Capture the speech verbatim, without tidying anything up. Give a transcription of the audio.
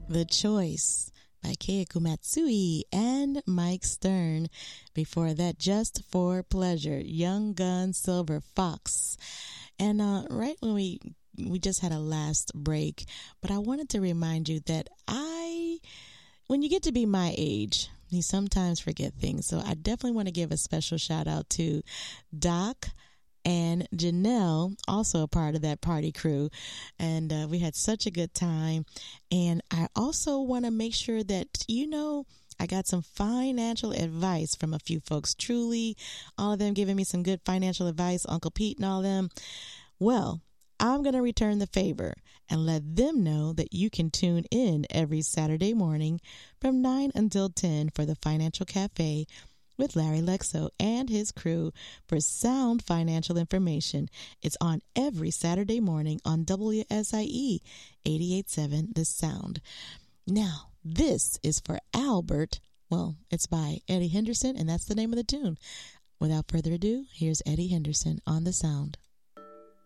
The Choice by Keiko Matsui and Mike Stern. Before that, Just for Pleasure, Young Gun Silver Fox. And uh, right when we we just had a last break, but I wanted to remind you that I, when you get to be my age, you sometimes forget things. So I definitely want to give a special shout out to Doc and Janelle, also a part of that party crew. And uh, we had such a good time. And I also want to make sure that, you know, I got some financial advice from a few folks. Truly, all of them giving me some good financial advice, Uncle Pete and all of them. Well, I'm going to return the favor and let them know that you can tune in every Saturday morning from nine until ten for the Financial Cafe with Larry Lexo and his crew for sound financial information. It's on every Saturday morning on W S I E eighty-eight point seven The Sound. Now, this is for Albert. Well, it's by Eddie Henderson, and that's the name of the tune. Without further ado, here's Eddie Henderson on The Sound.